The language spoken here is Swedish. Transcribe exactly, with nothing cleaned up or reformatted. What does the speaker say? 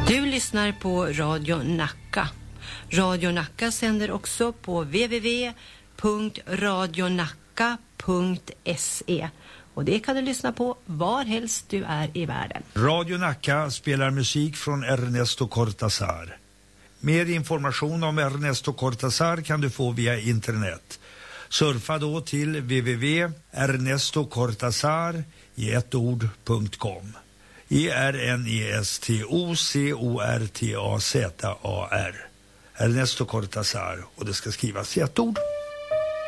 Du lyssnar på Radio Nacka. Radio Nacka sänder också på w w w punkt radionacka punkt se. Och det kan du lyssna på var helst du är i världen. Radio Nacka spelar musik från Ernesto Cortázar. Mer information om Ernesto Cortázar kan du få via internet. Surfa då till w w w punkt ernesto cortazar i ett ord punkt com. E R N E S T O C O R T A Z A R. Ernesto Cortázar, och det ska skrivas i ett ord.